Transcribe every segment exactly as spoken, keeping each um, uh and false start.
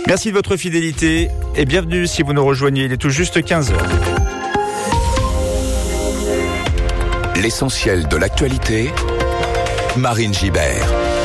Merci de votre fidélité et bienvenue si vous nous rejoignez. Il est tout juste quinze heures. L'essentiel de l'actualité, Marine Gibert.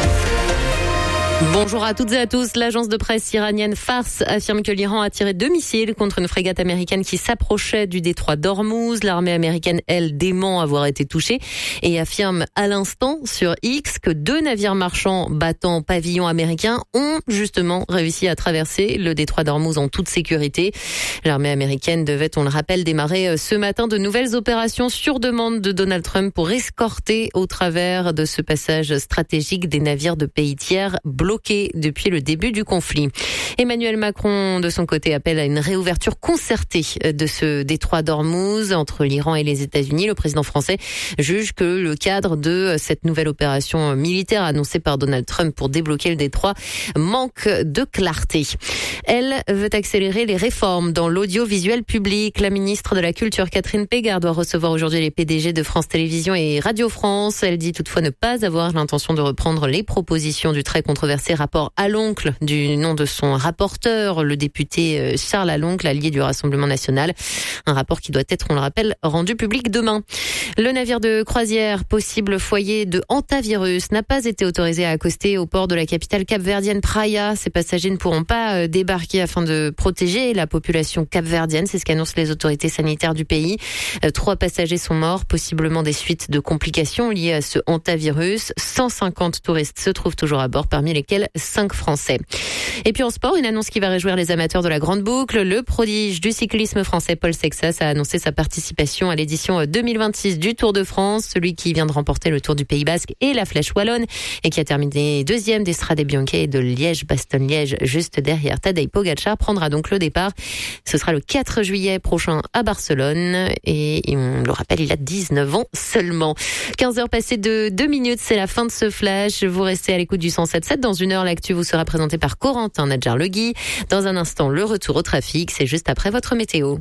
Bonjour à toutes et à tous. L'agence de presse iranienne Fars affirme que l'Iran a tiré deux missiles contre une frégate américaine qui s'approchait du détroit d'Ormuz. L'armée américaine, elle, dément avoir été touchée et affirme à l'instant sur X que deux navires marchands battant pavillon américain ont justement réussi à traverser le détroit d'Ormuz en toute sécurité. L'armée américaine devait, on le rappelle, démarrer ce matin de nouvelles opérations sur demande de Donald Trump pour escorter au travers de ce passage stratégique des navires de pays tiers bloqué depuis le début du conflit. Emmanuel Macron, de son côté, appelle à une réouverture concertée de ce détroit d'Ormuz entre l'Iran et les États-Unis. Le président français juge que le cadre de cette nouvelle opération militaire annoncée par Donald Trump pour débloquer le détroit manque de clarté. Elle veut accélérer les réformes dans l'audiovisuel public. La ministre de la Culture, Catherine Pégard, doit recevoir aujourd'hui les P D G de France Télévisions et Radio France. Elle dit toutefois ne pas avoir l'intention de reprendre les propositions du très controversé rapport Alloncle du nom de son rapporteur, le député Charles Alloncle, allié du Rassemblement national. Un rapport qui doit être, on le rappelle, rendu public demain. Le navire de croisière, possible foyer de hantavirus, n'a pas été autorisé à accoster au port de la capitale capverdienne Praia. Ces passagers ne pourront pas débarquer afin de protéger la population capverdienne. C'est ce qu'annoncent les autorités sanitaires du pays. Trois passagers sont morts, possiblement des suites de complications liées à ce hantavirus. cent cinquante touristes se trouvent toujours à bord, parmi lesquels cinq Français. Et puis en sport, une annonce qui va réjouir les amateurs de la grande boucle. Le prodige du cyclisme français Paul Sexas a annoncé sa participation à l'édition deux mille vingt-six du Tour de France, celui qui vient de remporter le Tour du Pays Basque et la Flèche Wallonne et qui a terminé deuxième des Strade Bianche et de Liège-Bastogne-Liège juste derrière Tadej Pogačar, prendra donc le départ. Ce sera le quatre juillet prochain à Barcelone et on le rappelle, il a dix-neuf ans seulement. quinze heures passées de deux minutes, c'est la fin de ce flash. Vous restez à l'écoute du cent sept sept. Dans une heure, l'actu vous sera présentée par Corentin Nadjar-Legui. Dans un instant, le retour au trafic, c'est juste après votre météo.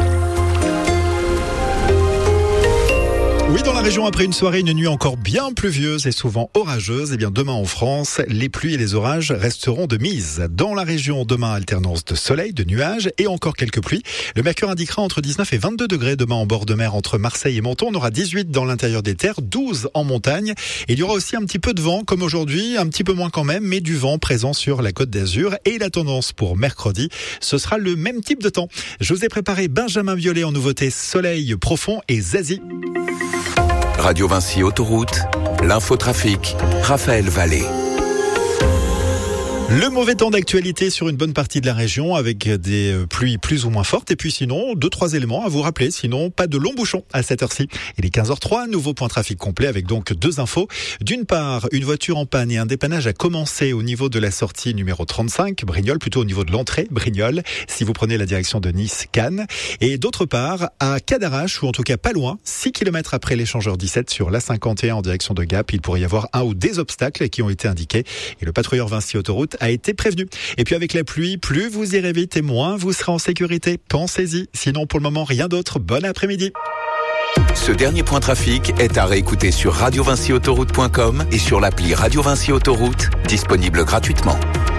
Oui, dans la région, après une soirée, une nuit encore bien pluvieuse et souvent orageuse, eh bien demain en France, les pluies et les orages resteront de mise. Dans la région, demain, alternance de soleil, de nuages et encore quelques pluies. Le mercure indiquera entre dix-neuf et vingt-deux degrés demain en bord de mer entre Marseille et Menton. On aura dix-huit dans l'intérieur des terres, douze en montagne. Et il y aura aussi un petit peu de vent, comme aujourd'hui, un petit peu moins quand même, mais du vent présent sur la Côte d'Azur. Et la tendance pour mercredi, ce sera le même type de temps. Je vous ai préparé Benjamin Biolay en nouveauté Soleil Profond et Zazie. Radio Vinci Autoroute, l'infotrafic, Raphaël Vallée. Le mauvais temps d'actualité sur une bonne partie de la région avec des pluies plus ou moins fortes. Et puis sinon, deux, trois éléments à vous rappeler. Sinon, pas de longs bouchons à cette heure-ci. Il est quinze heures trois, nouveau point trafic complet avec donc deux infos. D'une part, une voiture en panne et un dépannage a commencé au niveau de la sortie numéro trente-cinq, Brignoles, plutôt au niveau de l'entrée, Brignoles, si vous prenez la direction de Nice-Cannes. Et d'autre part, à Cadarache, ou en tout cas pas loin, six kilomètres après l'échangeur dix-sept sur l'A cinquante et un en direction de Gap, il pourrait y avoir un ou des obstacles qui ont été indiqués. Et le patrouilleur Vinci Autoroute a été prévenu. Et puis avec la pluie, plus vous irez vite et moins vous serez en sécurité. Pensez-y. Sinon, pour le moment, rien d'autre. Bon après-midi. Ce dernier point trafic est à réécouter sur radio vinci autoroute point com et sur l'appli Radio Vinci Autoroute, disponible gratuitement.